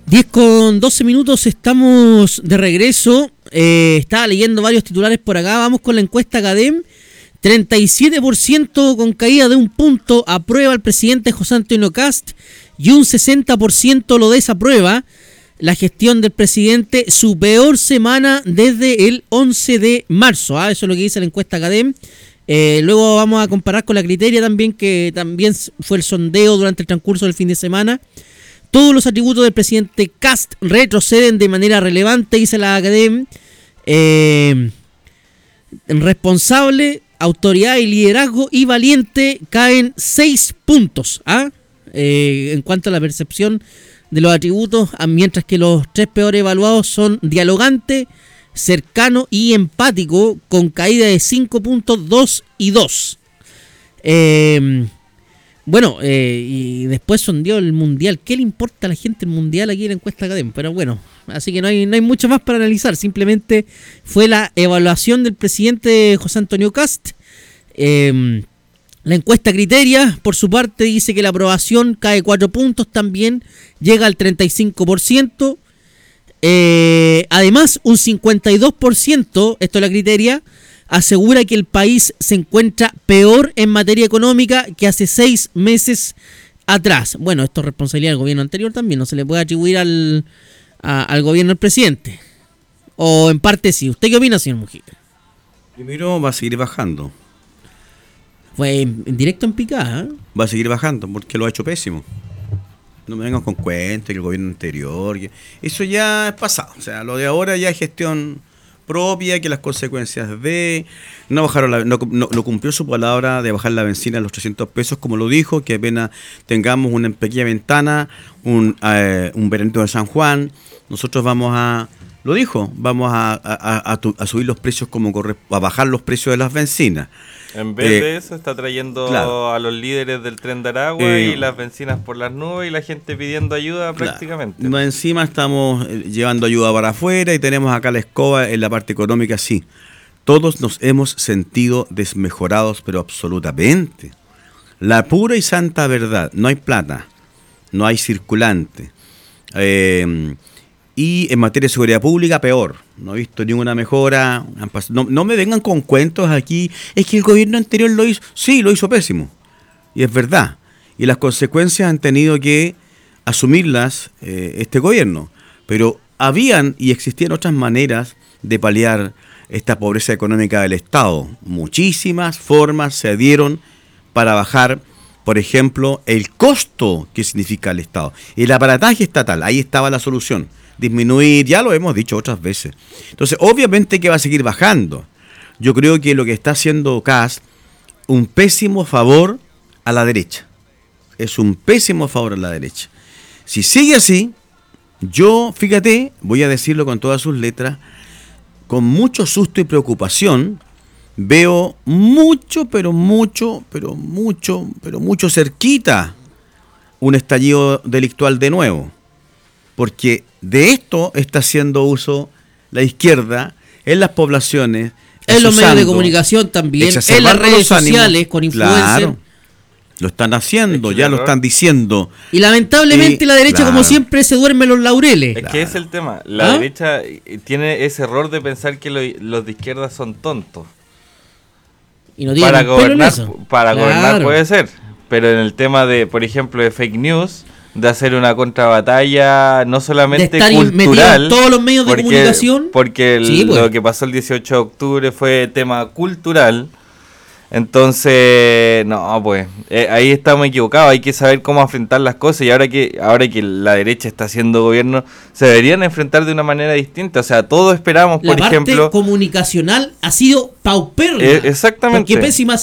10:12, estamos de regreso. Estaba leyendo varios titulares por acá. Vamos con la encuesta CADEM. 37% con caída de un punto aprueba al presidente José Antonio Kast y un 60% lo desaprueba. La gestión del presidente, su peor semana desde el 11 de marzo. Eso es lo que dice la encuesta CADEM. Luego vamos a comparar con la Criteria también, que también fue el sondeo durante el transcurso del fin de semana. Todos los atributos del presidente Kast retroceden de manera relevante, dice la CADEM. Responsable, autoridad y liderazgo y valiente caen 6 puntos en cuanto a la percepción de los atributos, mientras que los 3 peores evaluados son dialogante, cercano y empático, con caída de 5 puntos, 2 y 2. Y después sondeó el Mundial. ¿Qué le importa a la gente el Mundial aquí en la encuesta académica? Pero bueno, así que no hay mucho más para analizar. Simplemente fue la evaluación del presidente José Antonio Kast. La encuesta Criteria, por su parte, dice que la aprobación cae 4 puntos también, llega al 35%. Además, un 52%, esto es la Criteria, asegura que el país se encuentra peor en materia económica que hace 6 meses atrás. Bueno, esto es responsabilidad del gobierno anterior también, no se le puede atribuir al gobierno del presidente. O en parte sí. ¿Usted qué opina, señor Mujica? Primero, va a seguir bajando. Fue en directo en picada, ¿eh? Va a seguir bajando porque lo ha hecho pésimo. No me vengan con cuentos que el gobierno anterior... Eso ya es pasado. O sea, lo de ahora ya es gestión propia, que las consecuencias de... No cumplió su palabra de bajar la benzina a los 300 pesos, como lo dijo, que apenas tengamos una pequeña ventana, un veranito de San Juan, nosotros vamos a... Lo dijo, vamos a subir los precios a bajar los precios de las bencinas. En vez de eso está trayendo a los líderes del Tren de Aragua y las bencinas por las nubes y la gente pidiendo ayuda prácticamente. Encima estamos llevando ayuda para afuera y tenemos acá la escoba en la parte económica, sí. Todos nos hemos sentido desmejorados, pero absolutamente. La pura y santa verdad, no hay plata, no hay circulante. Y en materia de seguridad pública, peor. No he visto ninguna mejora. No me vengan con cuentos aquí. Es que el gobierno anterior lo hizo. Sí, lo hizo pésimo. Y es verdad. Y las consecuencias han tenido que asumirlas este gobierno. Pero habían y existían otras maneras de paliar esta pobreza económica del Estado. Muchísimas formas se dieron para bajar, por ejemplo, el costo que significa el Estado. El aparataje estatal, ahí estaba la solución. Disminuir, ya lo hemos dicho otras veces. Entonces, obviamente que va a seguir bajando. Yo creo que lo que está haciendo Kast, un pésimo favor a la derecha. Es un pésimo favor a la derecha. Si sigue así, yo, fíjate, voy a decirlo con todas sus letras, con mucho susto y preocupación, veo mucho cerquita un estallido delictual de nuevo. Porque de esto está haciendo uso la izquierda en las poblaciones. En los medios de comunicación también, en las redes sociales, con influencers. Claro, lo están haciendo, ya lo están diciendo. Y lamentablemente la derecha, como siempre, se duerme en los laureles. Es que es el tema. La derecha tiene ese error de pensar que los de izquierda son tontos. Y no para gobernar puede ser. Pero en el tema de, por ejemplo, de fake news, de hacer una contrabatalla no solamente de estar cultural en todos los medios de comunicación, porque lo que pasó el 18 de octubre fue tema cultural. Entonces, no, pues ahí estamos equivocados. Hay que saber cómo enfrentar las cosas, y ahora que la derecha está haciendo gobierno, se deberían enfrentar de una manera distinta. O sea, todos esperamos, por ejemplo, la parte comunicacional ha sido paupérrima. Exactamente. Porque pésima